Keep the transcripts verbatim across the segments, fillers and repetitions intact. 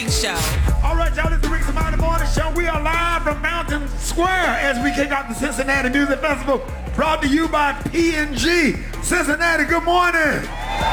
Morning Show. All right, y'all, this is the Ricky Smiley Morning Show. We are live from Mountain Square as we kick off the Cincinnati Music Festival, brought to you by P and G. Cincinnati, good morning.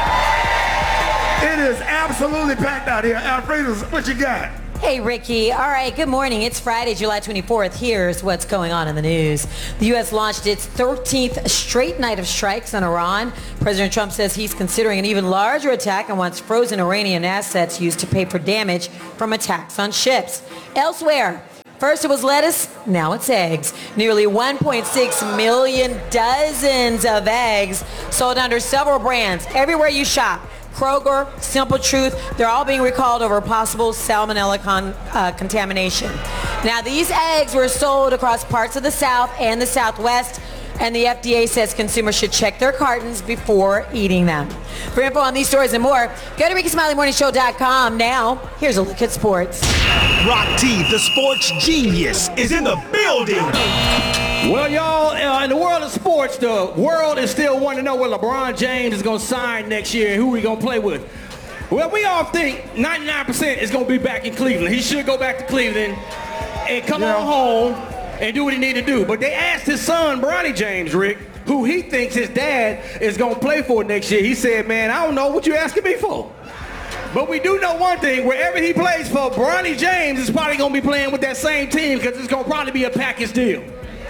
It is absolutely packed out here. Alfredo, what you got? Hey, Ricky. All right, good morning. It's Friday, July twenty-fourth. Here's what's going on in the news. The U S launched its thirteenth straight night of strikes on Iran. President Trump says he's considering an even larger attack and wants frozen Iranian assets used to pay for damage from attacks on ships. Elsewhere, first it was lettuce, now it's eggs. Nearly one point six million dozens of eggs sold under several brands everywhere you shop. Kroger, Simple Truth, they're all being recalled over possible salmonella con, uh, contamination. Now, these eggs were sold across parts of the South and the Southwest, and the F D A says consumers should check their cartons before eating them. For info on these stories and more, go to Ricky Smiley Morning Show dot com. Now, here's a look at sports. Rock T, the sports genius, is in the building. Well, y'all, uh, in the world of sports, the world is still wanting to know where LeBron James is going to sign next year and who we going to play with. Well, we all think ninety-nine percent is going to be back in Cleveland. He should go back to Cleveland and come Yeah. on home and do what he need to do. But they asked his son, Bronny James, Rick, who he thinks his dad is going to play for next year. He said, man, I don't know what you asking me for. But we do know one thing, wherever he plays for, Bronny James is probably going to be playing with that same team because it's going to probably be a package deal.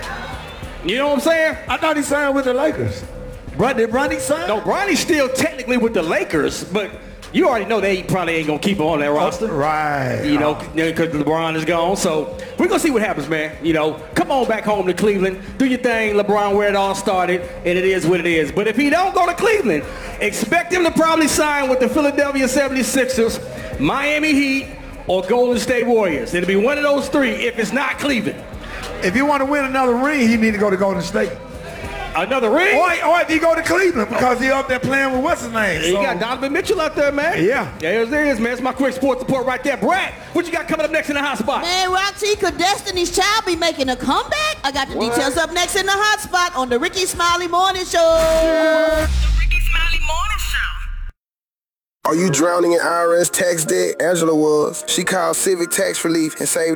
You know what I'm saying? I thought he signed with the Lakers. Bro, did Bronny sign? No, Bronny's still technically with the Lakers, but you already know they probably ain't going to keep him on that roster. Right. You know, because LeBron is gone. So we're going to see what happens, man. You know, come on back home to Cleveland. Do your thing, LeBron, where it all started, and it is what it is. But if he don't go to Cleveland, expect him to probably sign with the Philadelphia seventy-sixers, Miami Heat, or Golden State Warriors. It'll be one of those three if it's not Cleveland. If you want to win another ring, he need to go to Golden State. Another ring? Or, or if he go to Cleveland because he up there playing with what's his name. You So- got Donovan Mitchell out there, man. Yeah. There it is, man. It's my quick sports report right there. Brad, what you got coming up next in the hot spot? Man, Roxy, could Destiny's Child be making a comeback? I got the What? details up next in the hot spot on the Ricky Smiley Morning Show. The Ricky Smiley Morning Show. Are you drowning in I R S tax debt? Angela was. She called Civic Tax Relief and saved